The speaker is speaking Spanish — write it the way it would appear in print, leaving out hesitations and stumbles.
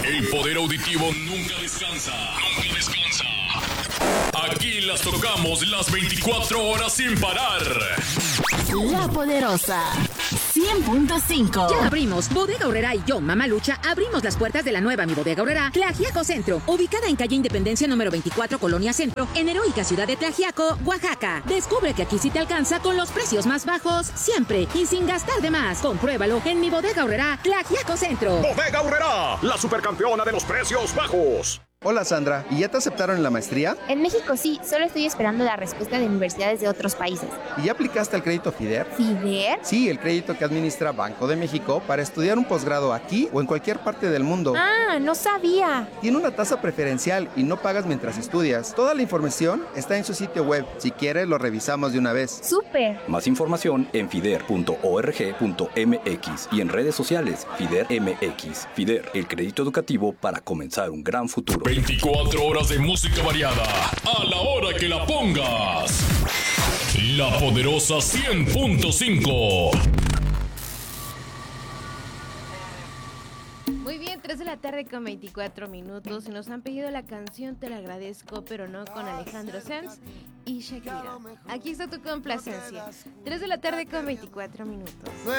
El poder auditivo nunca descansa. Nunca descansa. Aquí las tocamos las 24 horas sin parar. La Poderosa 100.5. Ya abrimos. Bodega Aurrerá y yo, Mamalucha, abrimos las puertas de la nueva Mi Bodega Aurrerá, Tlaxiaco Centro, ubicada en calle Independencia número 24, Colonia Centro, en heroica ciudad de Tlaxiaco, Oaxaca. Descubre que aquí sí te alcanza con los precios más bajos siempre y sin gastar de más. Compruébalo en Mi Bodega Aurrerá, Tlaxiaco Centro. Bodega Aurrerá, la supercampeona de los precios bajos. Hola Sandra, ¿y ya te aceptaron en la maestría? En México sí, solo estoy esperando la respuesta de universidades de otros países. ¿Y ya aplicaste al crédito FIDER? ¿FIDER? Sí, el crédito que administra Banco de México para estudiar un posgrado aquí o en cualquier parte del mundo. Ah, no sabía. Tiene una tasa preferencial y no pagas mientras estudias. Toda la información está en su sitio web. Si quieres, lo revisamos de una vez. ¡Súper! Más información en fider.org.mx y en redes sociales FIDER MX. FIDER, el crédito educativo para comenzar un gran futuro. 24 horas de música variada, a la hora que la pongas. La Poderosa 100.5. Muy bien, 3 de la tarde con 24 minutos. Si nos han pedido la canción, te la agradezco, pero no, con Alejandro Sanz y Shakira. Aquí está tu complacencia. 3 de la tarde con 24 minutos.